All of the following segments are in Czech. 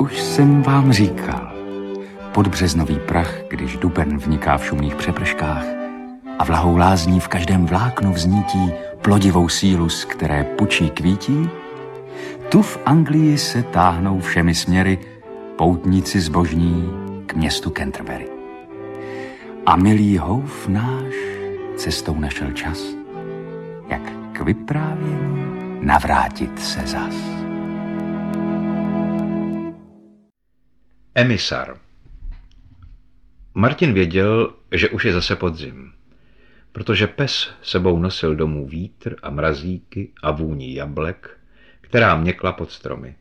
už jsem vám říkal. Podbřeznový prach, když duben vniká v šumných přeprškách a vlahou lázní v každém vláknu vznítí plodivou sílu, z které pučí kvítí, tu v Anglii se táhnou všemi směry poutníci zbožní k městu Canterbury. A milý houf náš cestou našel čas, jak k vyprávění navrátit se zas. Emisar. Martin věděl, že už je zase podzim, protože pes sebou nosil domů vítr a mrazíky a vůni jablek, která měkla pod stromy.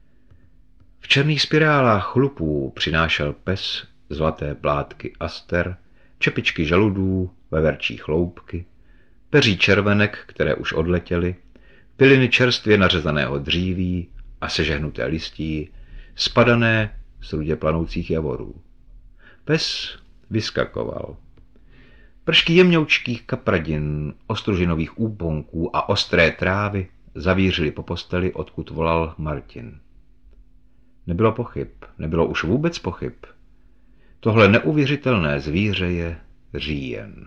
V černých spirálách chlupů přinášel pes zlaté plátky aster, čepičky žaludů, veverčí chloupky, peří červenek, které už odletěly, piliny čerstvě nařezaného dříví a sežehnuté listí, spadané z rudě planoucích javorů. Pes vyskakoval. Pršky jemňoučkých kapradin, ostružinových úponků a ostré trávy zavířily po posteli, odkud volal Martin. Nebylo pochyb, nebylo už vůbec pochyb. Tohle neuvěřitelné zvíře je říjen.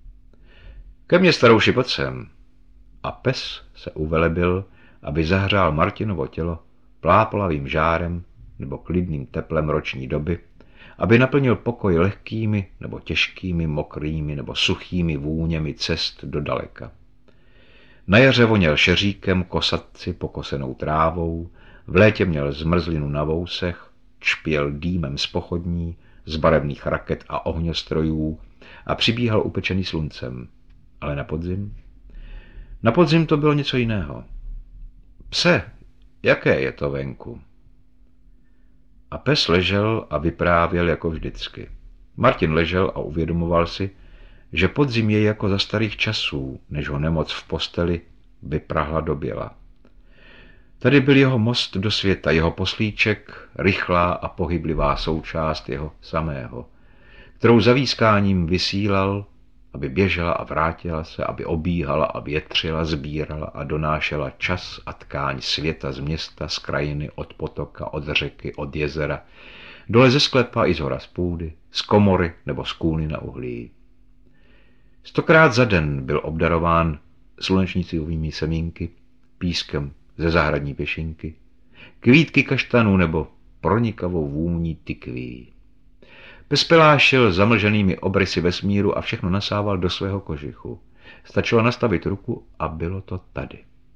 Ke mně, starouši, pojď sem. A pes se uvelebil, aby zahřál Martinovo tělo plápolavým žárem nebo klidným teplem roční doby, aby naplnil pokoj lehkými nebo těžkými, mokrými nebo suchými vůněmi cest do daleka. Na jaře voněl šeříkem, kosatci pokosenou trávou, v létě měl zmrzlinu na vousech, čpěl dýmem z pochodní, z barevných raket a ohňostrojů a přibíhal upečený sluncem. Ale na podzim? Na podzim to bylo něco jiného. Pse, jaké je to venku? A pes ležel a vyprávěl jako vždycky. Martin ležel a uvědomoval si, že podzim je jako za starých časů, než ho nemoc v posteli vyprahla do běla. Tady byl jeho most do světa, jeho poslíček, rychlá a pohyblivá součást jeho samého, kterou zavískáním vysílal, aby běžela a vrátila se, aby obíhala a větřila, sbírala a donášela čas a tkáň světa z města, z krajiny, od potoka, od řeky, od jezera, dole ze sklepa i zhora z půdy, z komory nebo z kůlny na uhlí. 100krát za den byl obdarován slunečnicovými semínky, pískem ze zahradní pěšinky, kvítky kaštanů nebo pronikavou vůní tykví. Pes pelášil zamlženými obrysy vesmíru a všechno nasával do svého kožichu. Stačilo nastavit ruku a bylo to tady.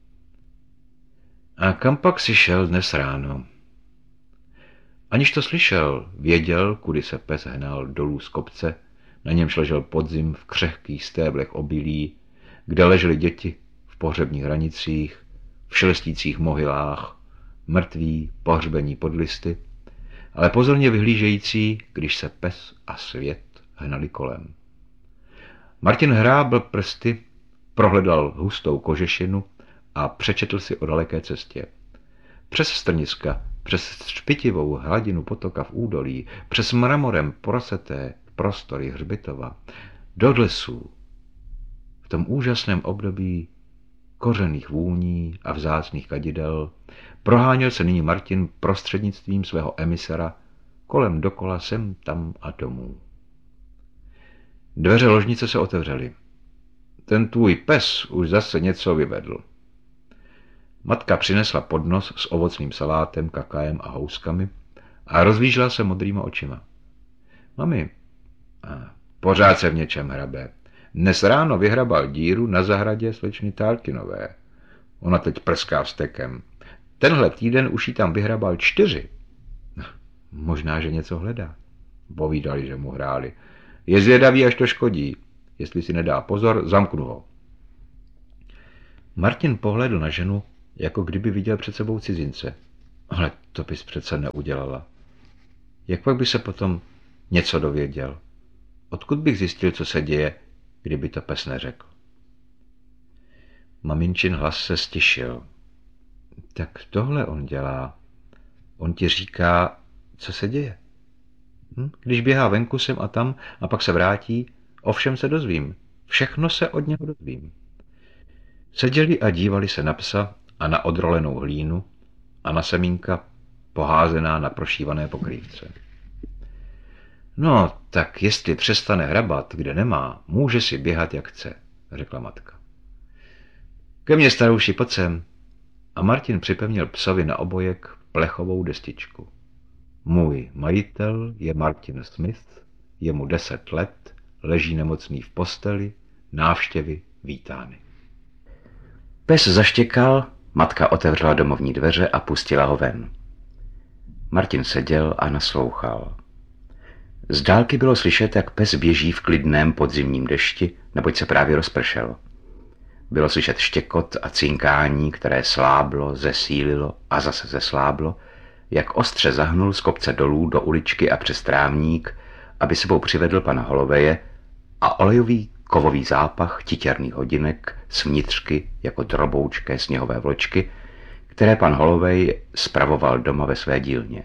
A kam pak si šel dnes ráno? Aniž to slyšel, věděl, kudy se pes hnal dolů z kopce, na němž ležel podzim v křehkých stéblech obilí, kde ležely děti v pohřebních hranicích, v šelestících mohylách, mrtví, pohřbení pod listy, ale pozorně vyhlížející, když se pes a svět hnali kolem. Martin hrábl prsty, prohledal hustou kožešinu a přečetl si o daleké cestě. Přes strniska, přes špitivou hladinu potoka v údolí, přes mramorem proseté prostory hřbitova, do lesů. V tom úžasném období kořenných vůní a vzácných kadidel proháněl se nyní Martin prostřednictvím svého emisara kolem dokola sem, tam a domů. Dveře ložnice se otevřely. Ten tvůj pes už zase něco vyvedl. Matka přinesla podnos s ovocným salátem, kakaem a houskami a rozlížela se modrýma očima. Mami, pořád se v něčem hrabe. Dnes ráno vyhrabal díru na zahradě slečny Tárkinové. Ona teď prská vztekem. Tenhle týden už jí tam vyhrabal 4. Možná, že něco hledá. Povídali, že mu hráli. Je zvědavý, až to škodí. Jestli si nedá pozor, zamknu ho. Martin pohlédl na ženu, jako kdyby viděl před sebou cizince. Ale to bys přece neudělala. Jak pak by se potom něco dověděl? Odkud bych zjistil, co se děje, kdyby to pes neřekl? Maminčin hlas se stišil. Tak tohle on dělá. On ti říká, co se děje. Když běhá venku sem a tam a pak se vrátí, o všem se dozvím. Všechno se od něho dozvím. Seděli a dívali se na psa a na odrolenou hlínu a na semínka poházená na prošívané pokrývce. No, tak jestli přestane hrabat, kde nemá, může si běhat, jak chce, řekla matka. Ke mně, starouši, pojď sem. A Martin připevnil psovi na obojek plechovou destičku. Můj majitel je Martin Smith, je mu 10 let, leží nemocný v posteli, návštěvy vítány. Pes zaštěkal, matka otevřela domovní dveře a pustila ho ven. Martin seděl a naslouchal. Z dálky bylo slyšet, jak pes běží v klidném podzimním dešti, neboť se právě rozpršel. Bylo slyšet štěkot a cinkání, které sláblo, zesílilo a zase zesláblo, jak ostře zahnul z kopce dolů do uličky a přes trávník, aby sebou přivedl pana Holoveje, a olejový kovový zápach titěrných hodinek z vnitřky jako droboučké sněhové vločky, které pan Holovej spravoval doma ve své dílně.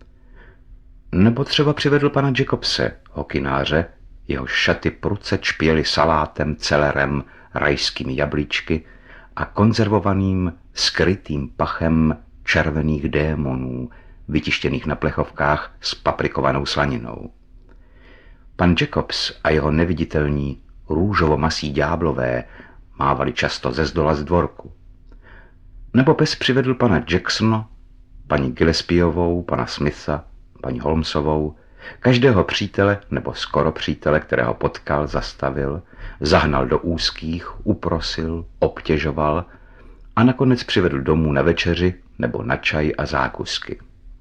Nebo třeba přivedl pana Jacobse, hokynáře, jeho šaty pruce čpěly salátem, celerem, rajskými jablíčky a konzervovaným skrytým pachem červených démonů, vytištěných na plechovkách s paprikovanou slaninou. Pan Jacobs a jeho neviditelní růžovo-masí ďáblové mávali často ze zdola z dvorku. Nebo pes přivedl pana Jacksona, paní Gillespiovou, pana Smitha, paní Holmesovou, každého přítele nebo skoro přítele, kterého potkal, zastavil, zahnal do úzkých, uprosil, obtěžoval a nakonec přivedl domů na večeři nebo na čaj a zákusky.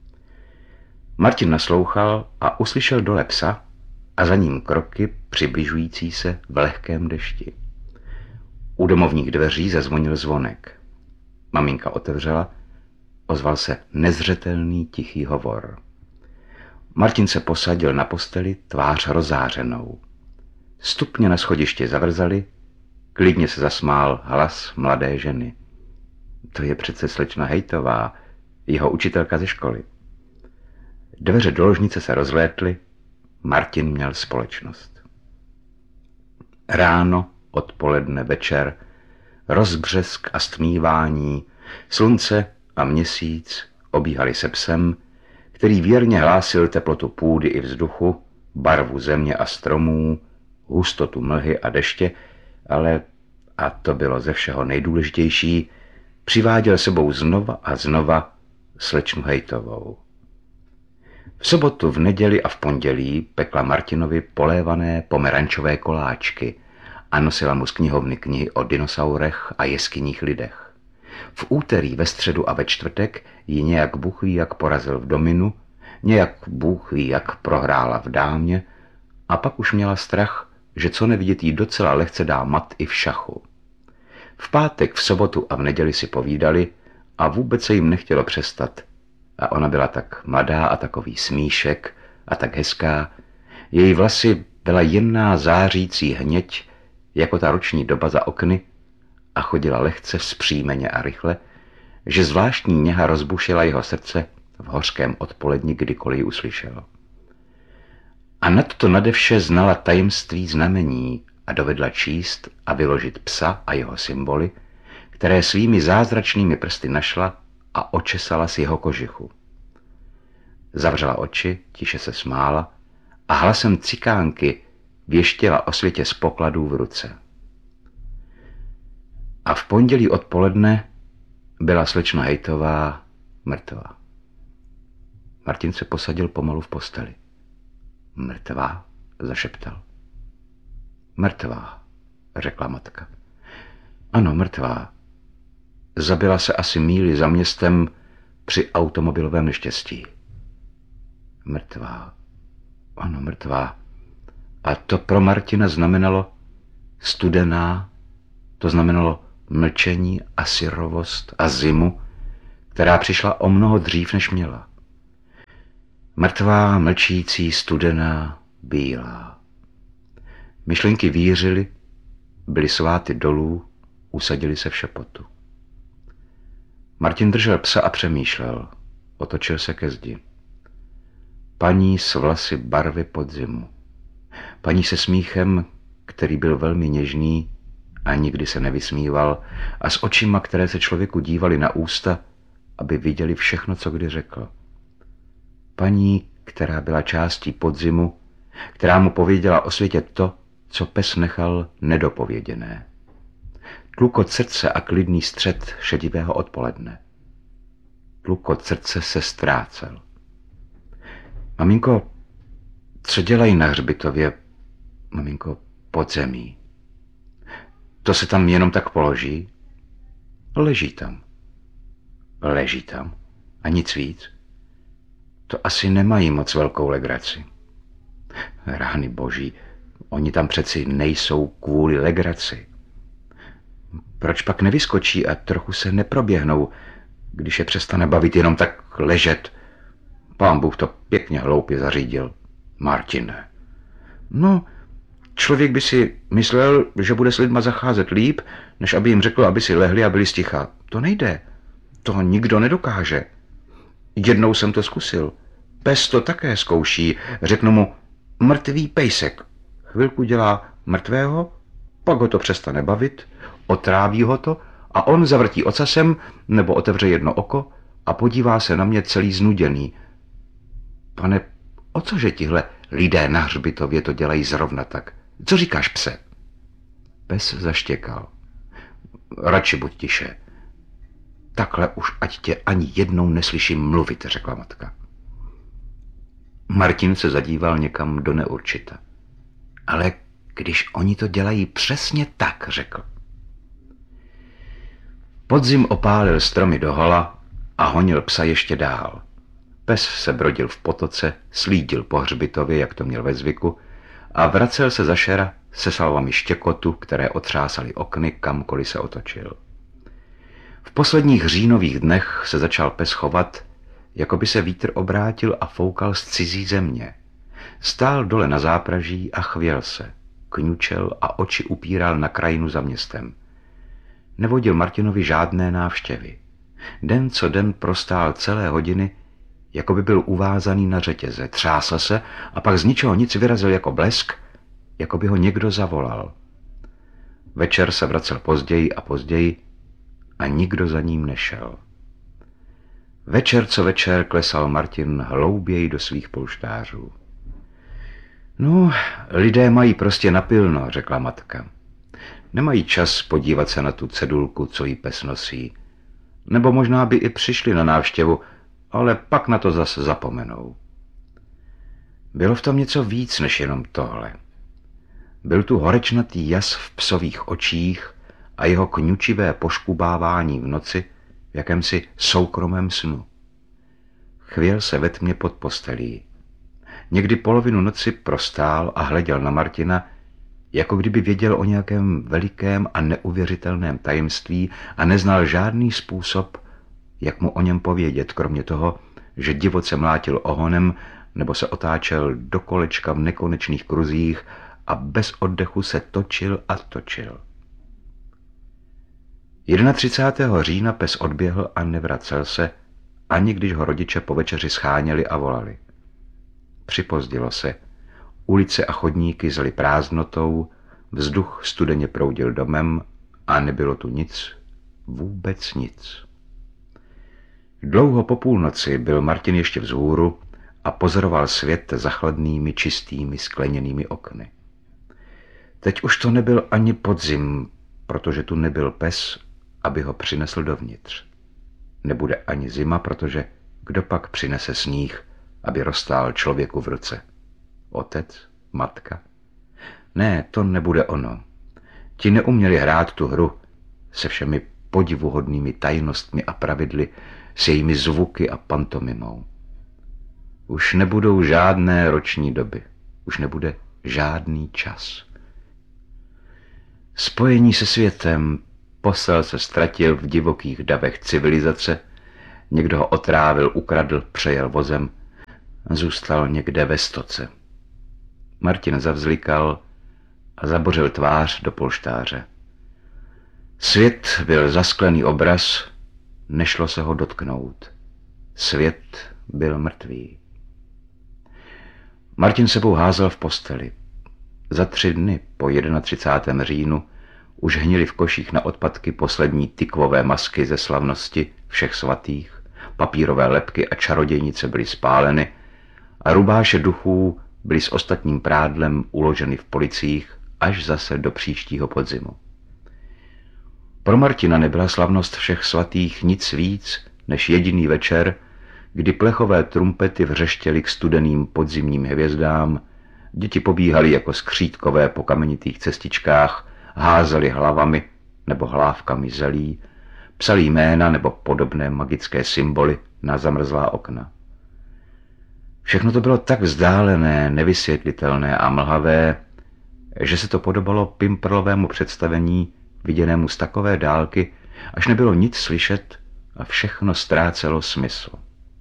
Martin naslouchal a uslyšel dole psa a za ním kroky přibližující se v lehkém dešti. U domovních dveří zazvonil zvonek. Maminka otevřela, ozval se nezřetelný tichý hovor. Martin se posadil na posteli, tvář rozářenou. Stupně na schodišti zavrzaly, klidně se zasmál hlas mladé ženy. To je přece slečna Hejtová, jeho učitelka ze školy. Dveře do ložnice se rozlétly, Martin měl společnost. Ráno, odpoledne, večer, rozbřesk a stmívání, slunce a měsíc obíhali se psem, který věrně hlásil teplotu půdy i vzduchu, barvu země a stromů, hustotu mlhy a deště, ale, a to bylo ze všeho nejdůležitější, přiváděl sebou znova a znova slečnu Hejtovou. V sobotu, v neděli a v pondělí pekla Martinovi polévané pomerančové koláčky a nosila mu z knihovny knihy o dinosaurech a jeskyních lidech. V úterý, ve středu a ve čtvrtek ji nějak Bůh ví jak porazil v dominu, nějak Bůh ví jak prohrála v dámě a pak už měla strach, že co nevidět jí docela lehce dá mat i v šachu. V pátek, v sobotu a v neděli si povídali a vůbec se jim nechtělo přestat. A ona byla tak mladá a takový smíšek a tak hezká. Její vlasy byla jemná zářící hněď, jako ta roční doba za okny, a chodila lehce, vzpřímeně a rychle, že zvláštní něha rozbušila jeho srdce v hořkém odpoledni, kdykoliv ji uslyšel. A nadto nadevše znala tajemství znamení a dovedla číst a vyložit psa a jeho symboly, které svými zázračnými prsty našla a očesala si jeho kožichu. Zavřela oči, tiše se smála a hlasem cikánky věštěla o světě z pokladů v ruce. A v pondělí odpoledne byla slečna Hejtová mrtvá. Martin se posadil pomalu v posteli. Mrtvá, zašeptal. Mrtvá, řekla matka. Ano, mrtvá. Zabila se asi míli za městem při automobilovém neštěstí. Mrtvá. Ano, mrtvá. A to pro Martina znamenalo studená, to znamenalo mlčení a syrovost a zimu, která přišla o mnoho dřív, než měla. Mrtvá, mlčící, studená, bílá. Myšlenky vířily, byly sváty dolů, usadili se v šepotu. Martin držel psa a přemýšlel. Otočil se ke zdi. Paní s vlasy barvy podzimu. Paní se smíchem, který byl velmi něžný a nikdy se nevysmíval, a s očima, které se člověku dívaly na ústa, aby viděli všechno, co kdy řekl. Paní, která byla částí podzimu, která mu pověděla o světě to, co pes nechal nedopověděné. Tlukot srdce a klidný střed šedivého odpoledne. Tlukot srdce se ztrácel. Maminko, co dělají na hřbitově, maminko, pod zemí? To se tam jenom tak položí? Leží tam. Leží tam. A nic víc. To asi nemají moc velkou legraci. Rány boží, oni tam přeci nejsou kvůli legraci. Proč pak nevyskočí a trochu se neproběhnou, když je přestane bavit jenom tak ležet? Pán Bůh to pěkně hloupě zařídil. Martine. No, člověk by si myslel, že bude s lidma zacházet líp, než aby jim řekl, aby si lehli a byli sticha. To nejde. To nikdo nedokáže. Jednou jsem to zkusil. Pes to také zkouší. Řeknu mu, mrtvý pejsek. Chvilku dělá mrtvého, pak ho to přestane bavit, otráví ho to a on zavrtí ocasem nebo otevře jedno oko a podívá se na mě celý znuděný. Pane, o cože tihle lidé na hřbitově to dělají zrovna tak? Co říkáš, pse? Pes zaštěkal. Radši buď tiše. Takhle už ať tě ani jednou neslyším mluvit, řekla matka. Martin se zadíval někam do neurčita. Ale když oni to dělají přesně tak, řekl. Podzim opálil stromy dohola a honil psa ještě dál. Pes se brodil v potoce, slídil po hřbitově, jak to měl ve zvyku, a vracel se za šera se salvami štěkotu, které otřásaly okny, kamkoliv se otočil. V posledních říjnových dnech se začal pes chovat, jako by se vítr obrátil a foukal z cizí země. Stál dole na zápraží a chvěl se, kňučel a oči upíral na krajinu za městem. Nevodil Martinovi žádné návštěvy. Den co den prostál celé hodiny, jako by byl uvázaný na řetěze, třásl se a pak z ničeho nic vyrazil jako blesk, jako by ho někdo zavolal. Večer se vracel později a později a nikdo za ním nešel. Večer co večer klesal Martin hlouběji do svých polštářů. No, lidé mají prostě napilno, řekla matka. Nemají čas podívat se na tu cedulku, co jí pes nosí. Nebo možná by i přišli na návštěvu, ale pak na to zase zapomenou. Bylo v tom něco víc než jenom tohle. Byl tu horečnatý jas v psových očích a jeho kňučivé poškubávání v noci v jakémsi soukromém snu. Chvěl se ve tmě pod postelí. Někdy polovinu noci prostál a hleděl na Martina, jako kdyby věděl o nějakém velikém a neuvěřitelném tajemství a neznal žádný způsob, jak mu o něm povědět, kromě toho, že divoce mlátil ohonem nebo se otáčel do kolečka v nekonečných kruzích a bez oddechu se točil a točil. 31. října pes odběhl a nevracel se, ani když ho rodiče po večeři scháněli a volali. Připozdilo se. Ulice a chodníky zly prázdnotou, vzduch studeně proudil domem a nebylo tu nic, vůbec nic. Dlouho po půlnoci byl Martin ještě vzhůru a pozoroval svět za chladnými, čistými, skleněnými okny. Teď už to nebyl ani podzim, protože tu nebyl pes, aby ho přinesl dovnitř. Nebude ani zima, protože kdo pak přinese sníh, aby roztál člověku v ruce? Otec? Matka? Ne, to nebude ono. Ti neuměli hrát tu hru se všemi podivuhodnými tajnostmi a pravidly, s jejími zvuky a pantomimou. Už nebudou žádné roční doby. Už nebude žádný čas. Spojení se světem, posel se ztratil v divokých davech civilizace, někdo ho otrávil, ukradl, přejel vozem, zůstal někde ve stoce. Martin zavzlikal a zabořil tvář do polštáře. Svět byl zasklený obraz, nešlo se ho dotknout. Svět byl mrtvý. Martin sebou házel v posteli. Za 3 dny po 31. říjnu už hnily v koších na odpadky poslední tykvové masky ze slavnosti všech svatých, papírové lebky a čarodějnice byly spáleny a rubáše duchů byly s ostatním prádlem uloženy v policích až zase do příštího podzimu. Pro Martina nebyla slavnost všech svatých nic víc než jediný večer, kdy plechové trumpety vřeštěly k studeným podzimním hvězdám, děti pobíhaly jako skřítkové po kamenitých cestičkách, házely hlavami nebo hlávkami zelí, psali jména nebo podobné magické symboly na zamrzlá okna. Všechno to bylo tak vzdálené, nevysvětlitelné a mlhavé, že se to podobalo pimprlovému představení viděnému z takové dálky, až nebylo nic slyšet a všechno ztrácelo smysl.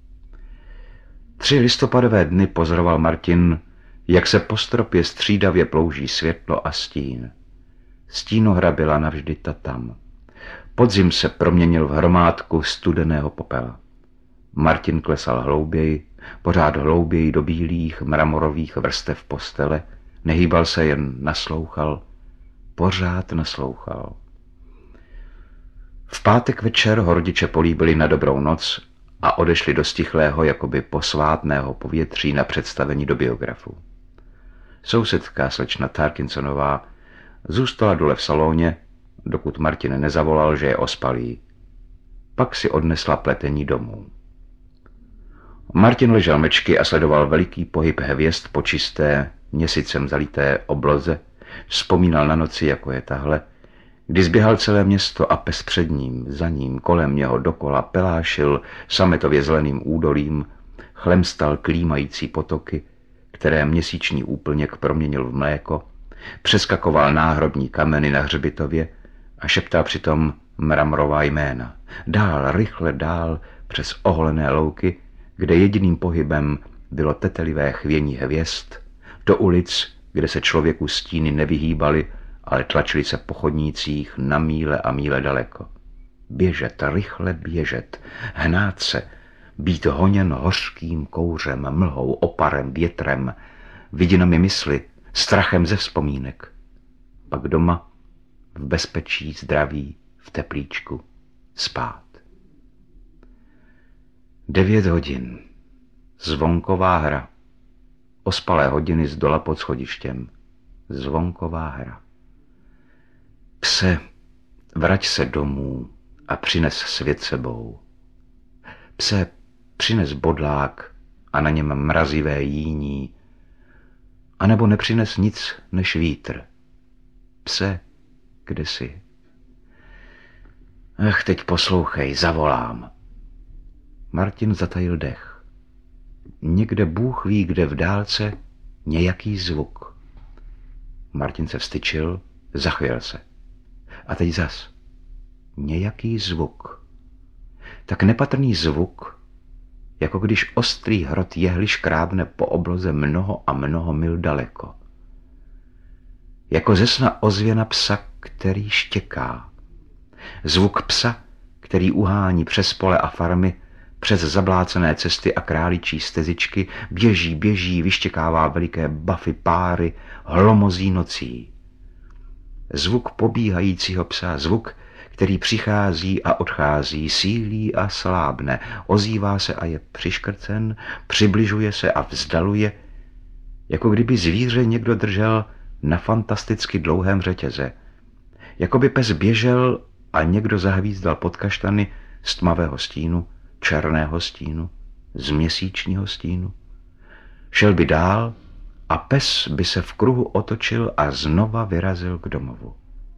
3 listopadové dny pozoroval Martin, jak se po stropě střídavě plouží světlo a stín. Stínohra byla navždy tam. Podzim se proměnil v hromádku studeného popela. Martin klesal hlouběji, pořád hlouběji do bílých mramorových vrstev postele, nehýbal se, jen naslouchal, pořád naslouchal. V pátek večer ho rodiče políbili na dobrou noc a odešli do stichlého, jakoby posvátného povětří na představení do biografu. Sousedka, slečna Tarkinsonová, zůstala dole v salóně, dokud Martin nezavolal, že je ospalý. Pak si odnesla pletení domů. Martin ležel mečky a sledoval veliký pohyb hvězd po čisté, měsícem zalité obloze, vzpomínal na noci, jako je tahle, kdy zběhal celé město a pes před ním, za ním, kolem něho dokola pelášil sametově zeleným údolím, chlemstal klímající potoky, které měsíční úplněk proměnil v mléko, přeskakoval náhrobní kameny na hřbitově a šeptal přitom mramorová jména. Dál, rychle dál, přes oholené louky, kde jediným pohybem bylo tetelivé chvění hvězd, do ulic, kde se člověku stíny nevyhýbaly, ale tlačili se po chodnících na míle a míle daleko. Běžet, rychle běžet, hnát se, být honěn hořkým kouřem, mlhou, oparem, větrem, vidinami mysli, strachem ze vzpomínek. Pak doma, v bezpečí, zdraví, v teplíčku, spát. 9 hodin. Zvonková hra. Ospalé hodiny z dola pod schodištěm. Zvonková hra. Pse, vrať se domů a přines svět sebou. Pse, přines bodlák a na něm mrazivé jíní, anebo nepřines nic než vítr. Pse, kde jsi? Ach, teď poslouchej, zavolám. Martin zatajil dech. Někde Bůh ví, kde v dálce, nějaký zvuk. Martin se vztyčil, zachvěl se. A teď zas. Nějaký zvuk. Tak nepatrný zvuk, jako když ostrý hrot jehly škrábne po obloze mnoho a mnoho mil daleko. Jako ze sna ozvěna psa, který štěká. Zvuk psa, který uhání přes pole a farmy, přes zablácené cesty a králičí stezičky, běží, vyštěkává veliké bafy páry, hlomozí nocí. Zvuk pobíhajícího psa, zvuk, který přichází a odchází, sílí a slábne, ozývá se a je přiškrcen, přibližuje se a vzdaluje, jako kdyby zvíře někdo držel na fantasticky dlouhém řetěze. Jako by pes běžel a někdo zahvízdal pod kaštany z tmavého stínu, černého stínu, z měsíčního stínu. Šel by dál a pes by se v kruhu otočil a znova vyrazil k domovu.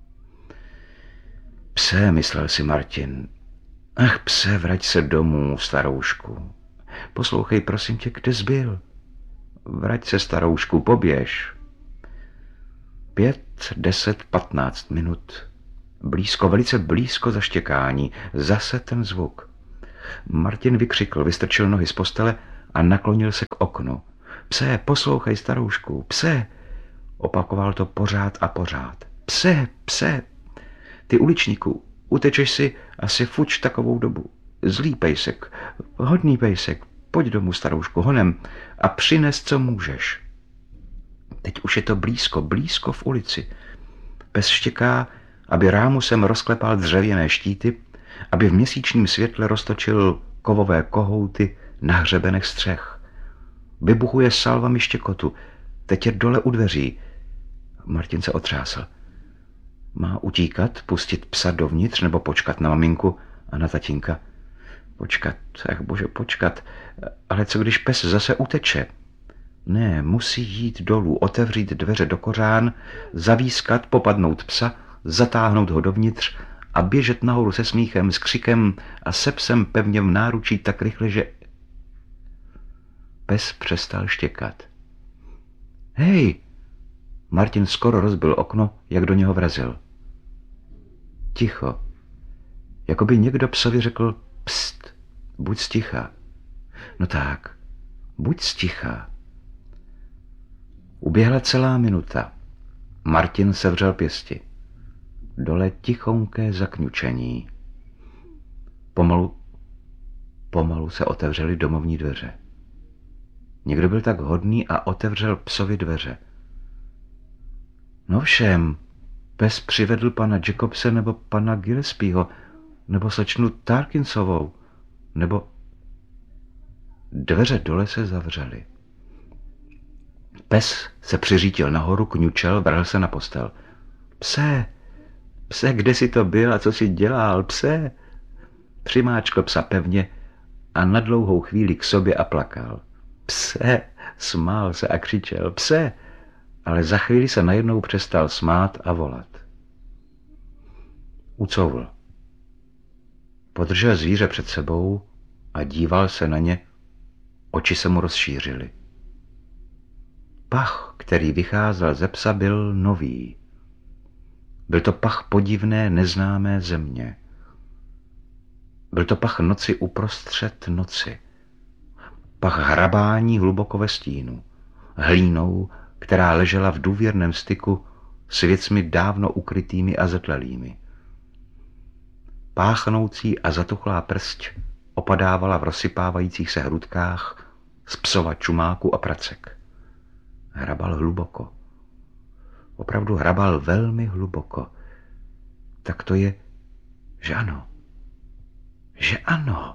Pse, myslel si Martin. Ach, pse, vrať se domů, staroušku. Poslouchej, prosím tě, kde jsi byl? Vrať se, staroušku, poběž. 5, 10, 15 minut. Blízko, velice blízko zaštěkání. Zase ten zvuk. Martin vykřikl, vystrčil nohy z postele a naklonil se k oknu. Pse, poslouchej, staroušku, pse. Opakoval to pořád a pořád. Pse, pse. Ty, uličníku, utečeš si asi fuč takovou dobu. Zlý pejsek, hodný pejsek, pojď domů, staroušku, honem a přines, co můžeš. Teď už je to blízko, blízko v ulici. Pes štěká, aby rámusem rozklepal dřevěné štíty, aby v měsíčním světle roztočil kovové kohouty na hřebenech střech. Vybuchuje salvami štěkotu. Teď je dole u dveří. Martin se otřásl. Má utíkat, pustit psa dovnitř nebo počkat na maminku a na tatínka? Počkat, ach bože, počkat. Ale co když pes zase uteče? Ne, musí jít dolů, otevřít dveře do kořán, zavískat, popadnout psa, zatáhnout ho dovnitř a běžet nahoru se smíchem, s křikem a se psem pevně v náručí tak rychle, že... Pes přestal štěkat. Hej! Martin skoro rozbil okno, jak do něho vrazil. Ticho. Jako by někdo psovi řekl: pst, buď sticha. No tak, buď sticha. Uběhla celá minuta. Martin sevřel pěsti. Dole tichonké zakňučení. Pomalu se otevřely domovní dveře. Někdo byl tak hodný a otevřel psovi dveře. No všem, pes přivedl pana Jacobse nebo pana Gillespieho, nebo slečnu Tarkinsovou, nebo... Dveře dole se zavřely. Pes se přiřítil nahoru, kňučel, vrhl se na postel. Pse, kde jsi to byl a co jsi dělal, pse? Přimáčkl psa pevně a na dlouhou chvíli k sobě a plakal. Pse, smál se a křičel, pse, ale za chvíli se najednou přestal smát a volat. Ucouvl. Podržel zvíře před sebou a díval se na ně, oči se mu rozšířily. Pach, který vycházel ze psa, byl nový. Byl to pach podivné, neznámé země. Byl to pach noci uprostřed noci. Pach hrabání hluboko ve stínu. Hlínou, která ležela v důvěrném styku s věcmi dávno ukrytými a zetlelými. Páchnoucí a zatuchlá prst opadávala v rozsypávajících se hrudkách z psova čumáku a pracek. Hrabal hluboko. Opravdu hrabal velmi hluboko. Tak to je, že ano. Že ano.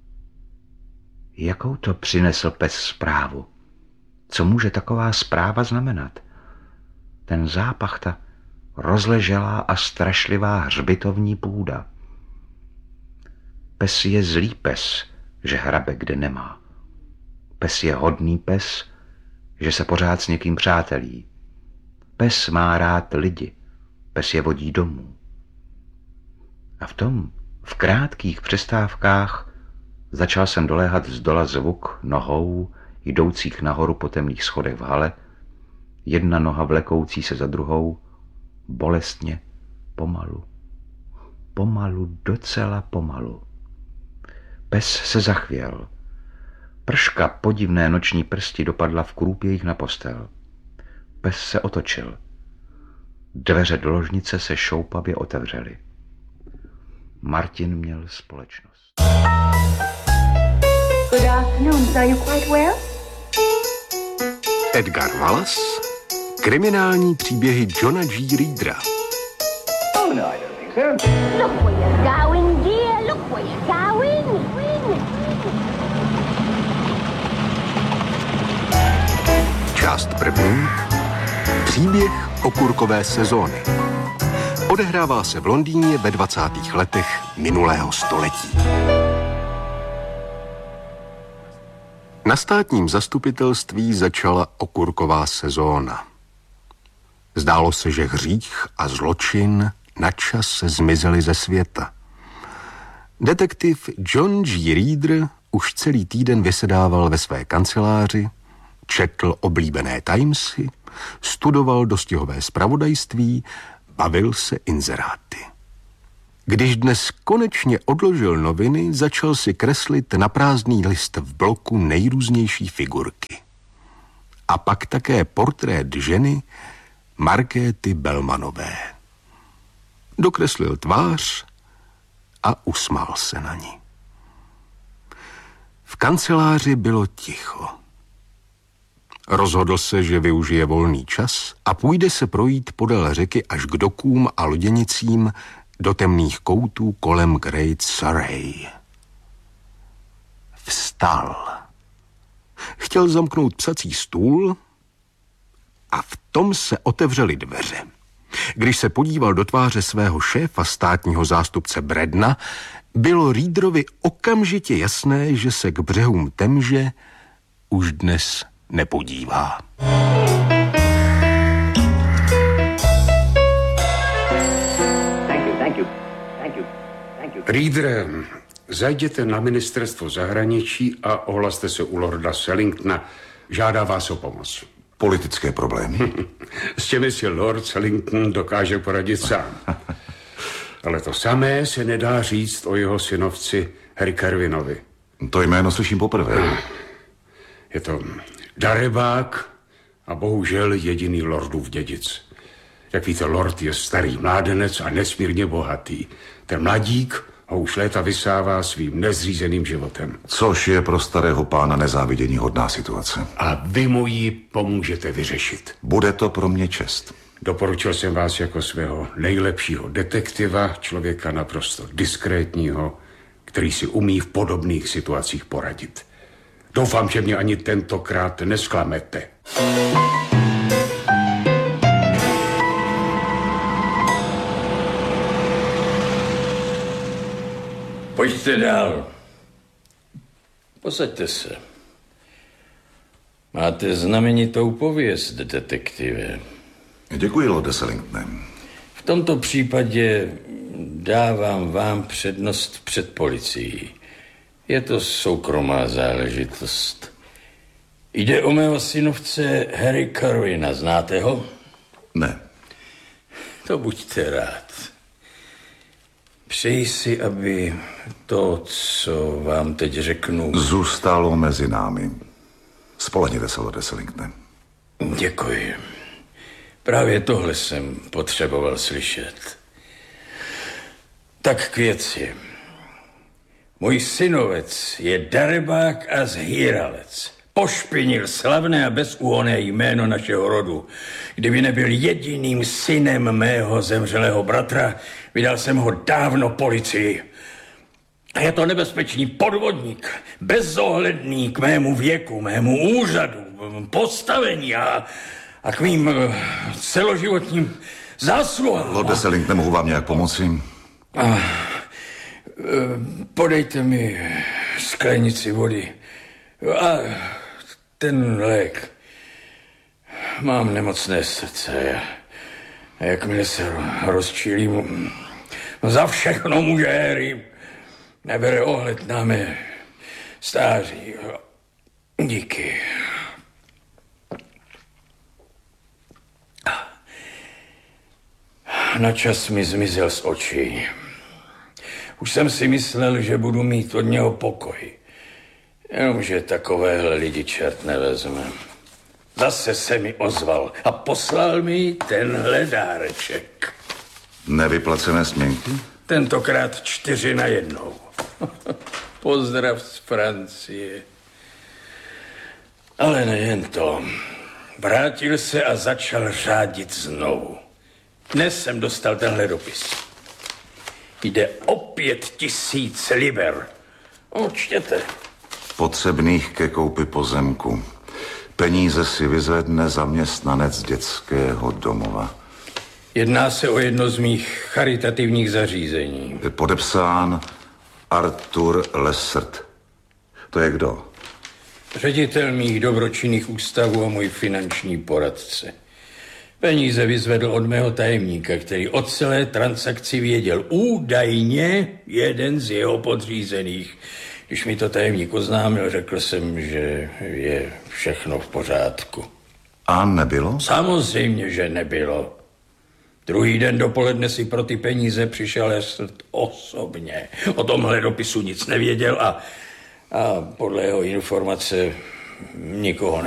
Jakou to přinesl pes zprávu? Co může taková zpráva znamenat? Ten zápach, ta rozleželá a strašlivá hřbitovní půda. Pes je zlý pes, že hrabe kde nemá. Pes je hodný pes, že se pořád s někým přátelí. Pes má rád lidi, pes je vodí domů. A v krátkých přestávkách, začal jsem doléhat zdola zvuk nohou, jdoucích nahoru po temných schodech v hale, jedna noha vlekoucí se za druhou, bolestně, pomalu, docela pomalu. Pes se zachvěl. Prška podivné noční prsti dopadla v krůpějích na postel. Pes se otočil. Dveře do ložnice se šoupavě otevřely. Martin měl společnost. Good afternoon. Are you quite well? Edgar Wallace, kriminální příběhy Johna G. Reedera. Oh, no, I don't think so. Look where you're going, dear. Look where you're going. Část první. Příběh okurkové sezóny. Odehrává se v Londýně ve 20. letech minulého století. Na státním zastupitelství začala okurková sezóna. Zdálo se, že hřích a zločin načas zmizely ze světa. Detektiv John G. Reeder už celý týden vysedával ve své kanceláři, četl oblíbené Timesy, studoval dostihové zpravodajství, bavil se inzeráty. Když dnes konečně odložil noviny, začal si kreslit na prázdný list v bloku nejrůznější figurky. A pak také portrét ženy Markéty Bellmanové. Dokreslil tvář a usmál se na ní. V kanceláři bylo ticho. Rozhodl se, že využije volný čas a půjde se projít podél řeky až k dokům a loděnicím do temných koutů kolem Great Surrey. Vstal. Chtěl zamknout psací stůl a v tom se otevřely dveře. Když se podíval do tváře svého šéfa, státního zástupce Bredna, bylo Readerovi okamžitě jasné, že se k břehům Temže už dnes nepodívá. Reader, zajděte na ministerstvo zahraničí a ohlaste se u lorda Sellingtona. Žádá vás o pomoc. Politické problémy. S těmi si lord Sellington dokáže poradit sám. Ale to samé se nedá říct o jeho synovci Harry Kerwinovi. To jméno slyším poprvé. Je to darebák a bohužel jediný lordův dědic. Jak víte, lord je starý mládenec a nesmírně bohatý. Ten mladík ho už léta vysává svým nezřízeným životem. Což je pro starého pána nezávidění hodná situace. A vy mu ji pomůžete vyřešit. Bude to pro mě čest. Doporučil jsem vás jako svého nejlepšího detektiva, člověka naprosto diskrétního, který si umí v podobných situacích poradit. Doufám, že mě ani tentokrát nesklamete. Pojďte dál. Posaďte se. Máte znamenitou pověst, detektive. Děkuji, lorde Sellingtone. V tomto případě dávám vám přednost před policií. Je to soukromá záležitost. Jde o mého synovce Harry Kerwina. Znáte ho? Ne. To buďte rád. Přeji si, aby to, co vám teď řeknu... Zůstalo mezi námi. Spolehněte se, lorde Sellingtone. Děkuji. Právě tohle jsem potřeboval slyšet. Tak k věci. Můj synovec je darebák a zhýralec. Pošpinil slavné a bezúhonné jméno našeho rodu. Kdyby nebyl jediným synem mého zemřelého bratra, vydal jsem ho dávno policii. A je to nebezpečný podvodník, bezohledný k mému věku, mému úřadu, postavení a k mým celoživotním zásluhám. Lorde Sellingtone, nemohu vám nějak pomoci? Podejte mi sklenici vody a ten lék. Mám nemocné srdce a jakmile se rozčílím, za všechno může Harry. Nebere ohled na mé stáří. Díky. Na čas mi zmizel z očí. Už jsem si myslel, že budu mít od něho pokoj. Jenomže takovéhle lidi čert nevezme. Zase se mi ozval a poslal mi tenhle dáreček. Nevyplacené směnky? Tentokrát 4 na 1. Pozdrav z Francie. Ale nejen to. Vrátil se a začal řádit znovu. Dnes jsem dostal tenhle dopis. Jde o 5 000 liber. Čtěte. Potřebných ke koupi pozemku. Peníze si vyzvedne zaměstnanec dětského domova. Jedná se o jedno z mých charitativních zařízení. Je podepsán Arthur Lessert. To je kdo? Ředitel mých dobročinných ústavů a můj finanční poradce. Peníze vyzvedl od mého tajemníka, který o celé transakci věděl údajně jeden z jeho podřízených. Když mi to tajemník oznámil, řekl jsem, že je všechno v pořádku. A nebylo? Samozřejmě, že nebylo. Druhý den dopoledne si pro ty peníze přišel Lessert osobně. O tomhle dopisu nic nevěděl a podle jeho informace nikoho